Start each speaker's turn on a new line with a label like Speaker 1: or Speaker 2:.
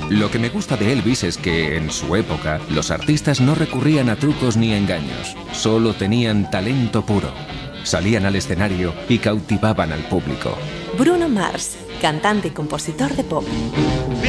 Speaker 1: Lo que me gusta de Elvis es que, en su época, los artistas no recurrían a trucos ni engaños, solo tenían talento puro. Salían al escenario y cautivaban al público.
Speaker 2: Bruno Mars, cantante y compositor de pop.